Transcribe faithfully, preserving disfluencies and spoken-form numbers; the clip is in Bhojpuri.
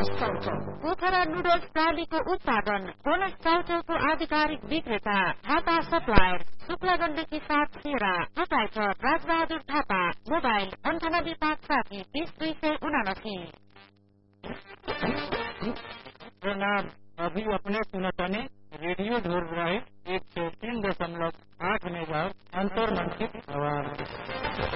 पोखरा नुडल्स प्रालीको उत्पादन बोनस चाउचाउको आधिकारिक विक्रेता थापा सप्लायर शुक्लागण्डकी साथ सेरा प्रोपाइटर राजबहादुर थापा मोबाइल अन्ठानब्बे पाँच साठी बीस दुई सय उनासी। प्रणाम। अभी अपने सुनतने रेडियो ढोल रहे एक सौ तीन दशमलव आठ मेगा अंतर्मंत्रित आवाज।